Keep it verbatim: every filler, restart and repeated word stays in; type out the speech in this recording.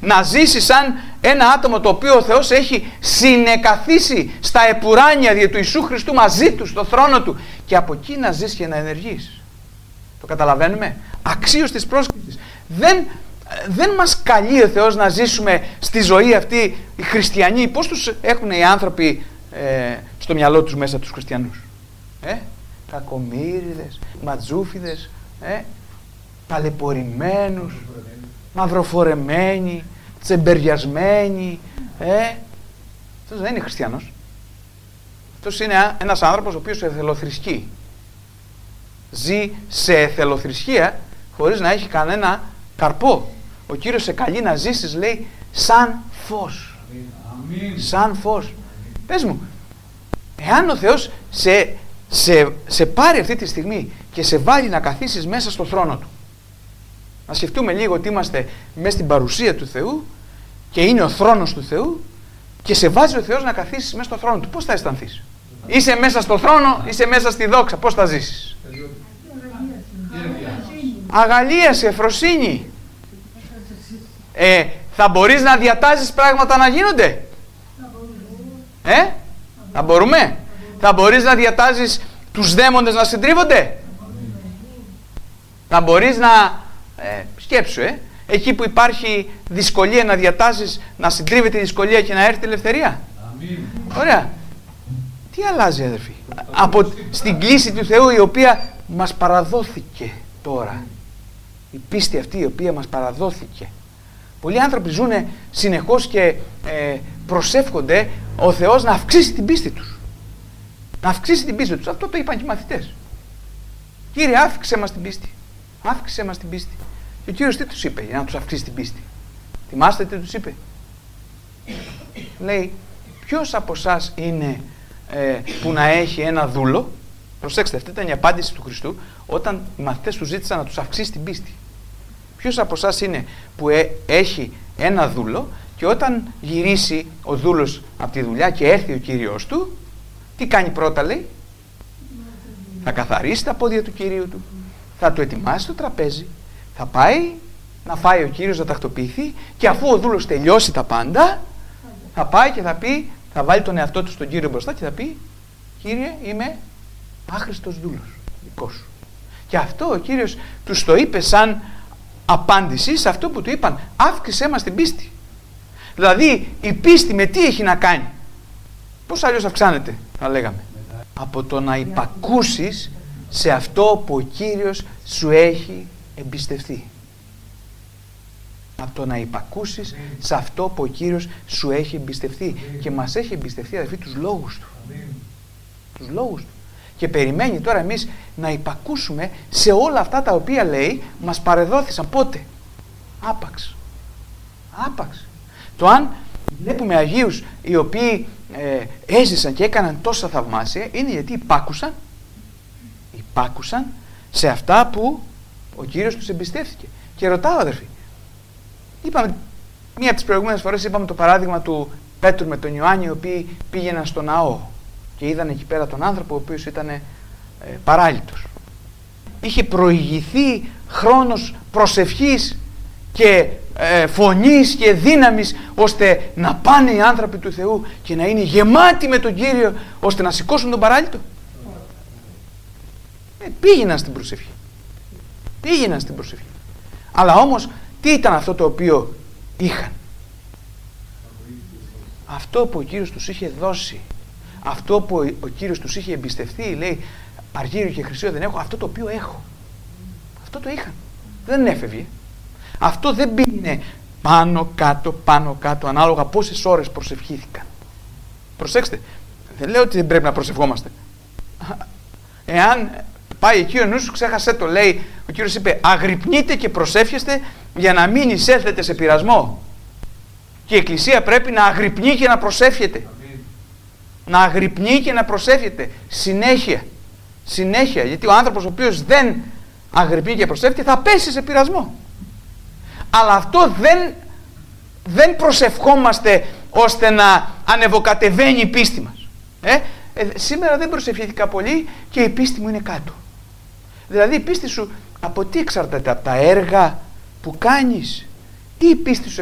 να ζήσεις σαν ένα άτομο το οποίο ο Θεός έχει συνεκαθίσει στα επουράνια δια του Ιησού Χριστού μαζί του, στο θρόνο του, και από εκεί να ζεις και να ενεργείς. Το καταλαβαίνουμε? Αξίως της πρόσκλησης. Δεν, δεν μας καλεί ο Θεός να ζήσουμε στη ζωή αυτή οι χριστιανοί. Πώς τους έχουν οι άνθρωποι ε, στο μυαλό τους μέσα τους χριστιανούς? Ε? Κακομοίριδες, ματζούφιδες, ε? ταλαιπωρημένους, μαυροφορεμένοι, τσεμπεριασμένοι. Ε? Αυτός δεν είναι χριστιανός. Αυτός είναι ένας άνθρωπος ο οποίος εθελοθρησκεί. Ζει σε εθελοθρησκεία χωρίς να έχει κανένα καρπό. Ο Κύριος σε καλεί να ζήσεις, λέει, σαν φως. Αμήν. Σαν φως. Πες μου, εάν ο Θεός σε, σε, σε πάρει αυτή τη στιγμή και σε βάλει να καθίσεις μέσα στο θρόνο του, να σκεφτούμε λίγο ότι είμαστε μέσα στην παρουσία του Θεού και είναι ο θρόνος του Θεού και σε βάζει ο Θεός να καθίσεις μέσα στο θρόνο του, πώς θα αισθανθείς? Είσαι μέσα στο θρόνο, είσαι μέσα στη δόξα, πώς θα ζήσεις? Αγαλίαση, ευφροσύνη. Ε, θα μπορείς να διατάζεις πράγματα να γίνονται? Ε, θα μπορούμε? Θα μπορείς να διατάζεις τους δαίμονες να συντρίβονται? Θα μπορείς να... Ε, σκέψου, ε, εκεί που υπάρχει δυσκολία να διατάζεις, να συντρίβεται η δυσκολία και να έρθει η ελευθερία. Ωραία. Τι αλλάζει, αδερφοί? Από στην κλίση του Θεού η οποία μας παραδόθηκε τώρα. Η πίστη αυτή η οποία μας παραδόθηκε. Πολλοί άνθρωποι ζουν συνεχώς και ε, προσεύχονται ο Θεός να αυξήσει την πίστη τους. Να αυξήσει την πίστη τους. Αυτό το είπαν και οι μαθητές. Κύριε, αύξησε μας την πίστη. Αύξησε μας την πίστη. Και ο Κύριος τι τους είπε για να τους αυξήσει την πίστη? Θυμάστε τι τους είπε? Λέει, ποιος από εσάς είναι ε, που να έχει ένα δούλο? Προσέξτε, αυτή ήταν η απάντηση του Χριστού όταν οι μαθητές του ζήτησαν να τους αυξήσει την πίστη. Ποιος από εσάς είναι που ε, έχει ένα δούλο και όταν γυρίσει ο δούλος από τη δουλειά και έρθει ο Κύριος του, τι κάνει πρώτα, λέει? Θα καθαρίσει τα πόδια του Κυρίου του, θα του ετοιμάσει το τραπέζι, θα πάει να φάει ο Κύριος, να τακτοποιηθεί, και αφού ο δούλος τελειώσει τα πάντα, θα πάει και θα πει, θα βάλει τον εαυτό του στον Κύριο μπροστά και θα πει, Κύριε, είμαι άχρηστος δούλος, δικός σου. Και αυτό ο Κύριος τους το είπε σαν απάντηση σε αυτό που του είπαν, αύξησέ μας την πίστη. Δηλαδή η πίστη με τι έχει να κάνει? Πώς αλλιώς αυξάνεται, θα λέγαμε? Από το να υπακούσεις σε αυτό που ο Κύριος σου έχει εμπιστευτεί. Από το να υπακούσεις σε αυτό που ο Κύριος σου έχει εμπιστευτεί. Και μας έχει εμπιστευτεί, αδελφοί, τους λόγους του. Τους λόγους του. Και περιμένει τώρα εμείς να υπακούσουμε σε όλα αυτά τα οποία, λέει, μας παρεδόθησαν. Πότε? Άπαξ. Άπαξ. Το αν βλέπουμε Αγίους οι οποίοι ε, έζησαν και έκαναν τόσα θαυμάσια, είναι γιατί υπάκουσαν, υπάκουσαν σε αυτά που ο Κύριος τους εμπιστεύτηκε. Και ρωτάω, αδερφοί, είπαμε, μία από τις προηγούμενες φορές είπαμε το παράδειγμα του Πέτρου με τον Ιωάννη, οι οποίοι πήγαιναν στο ναό και είδαν εκεί πέρα τον άνθρωπο ο οποίος ήταν ε, παράλυτος. Είχε προηγηθεί χρόνος προσευχής και ε, φωνής και δύναμης ώστε να πάνε οι άνθρωποι του Θεού και να είναι γεμάτοι με τον Κύριο ώστε να σηκώσουν τον παράλυτο. Ε, πήγαιναν στην προσευχή. Πήγαιναν στην προσευχή. Αλλά όμως τι ήταν αυτό το οποίο είχαν? Αυτό που ο Κύριος τους είχε δώσει. Αυτό που ο Κύριος τους είχε εμπιστευτεί. Λέει, αργύριο και χρυσίο δεν έχω, αυτό το οποίο έχω. Αυτό το είχαν. Δεν έφευγε. Αυτό δεν πήγαινε πάνω κάτω, πάνω κάτω, ανάλογα πόσες ώρες προσευχήθηκαν. Προσέξτε, δεν λέω ότι δεν πρέπει να προσευχόμαστε. Εάν πάει εκεί ο νους σου, ξέχασε το, λέει, ο Κύριος είπε, αγρυπνείτε και προσεύχεστε για να μην εισέλθετε σε πειρασμό. Και η Εκκλησία πρέπει να αγρυπνεί και να προσεύχεται. Να αγρυπνεί και να προσεύχεται συνέχεια. Συνέχεια, γιατί ο άνθρωπος ο οποίος δεν αγρυπνεί και προσεύχεται θα πέσει σε πειρασμό. Αλλά αυτό δεν, δεν προσευχόμαστε ώστε να ανεβοκατεβαίνει η πίστη μας. Ε, ε, σήμερα δεν προσευχήθηκα πολύ και η πίστη μου είναι κάτω. Δηλαδή η πίστη σου από τι εξαρτάται? Από τα έργα που κάνεις? Ή η πίστη σου